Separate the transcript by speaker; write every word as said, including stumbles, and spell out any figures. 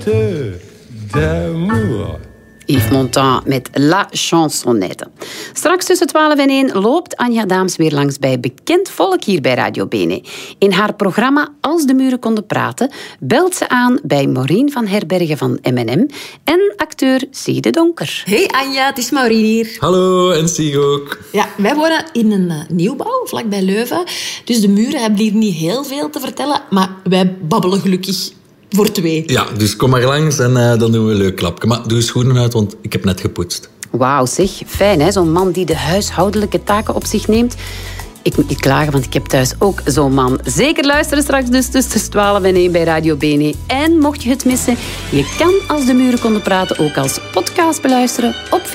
Speaker 1: d'amour.
Speaker 2: Yves Montand met La Chansonnette. Straks tussen twaalf en één loopt Anja Daams weer langs bij bekend volk hier bij Radio Bene. In haar programma Als de muren konden praten belt ze aan bij Maureen van Herbergen van M en M en acteur Siege Donker.
Speaker 3: Hey Anja, het is Maureen hier.
Speaker 4: Hallo, en Sieg ook.
Speaker 3: Ja, wij wonen in een uh, nieuwbouw, vlakbij Leuven. Dus de muren hebben hier niet heel veel te vertellen, maar wij babbelen gelukkig voor twee.
Speaker 4: Ja, dus kom maar langs en uh, dan doen we een leuk klapje. Maar doe je schoenen uit, want ik heb net gepoetst.
Speaker 2: Wauw, zeg. Fijn, hè? Zo'n man die de huishoudelijke taken op zich neemt. Ik moet niet klagen, want ik heb thuis ook zo'n man. Zeker luisteren straks dus tussen twaalf en één bij Radio Bene. En mocht je het missen, je kan Als de muren konden praten ook als podcast beluisteren op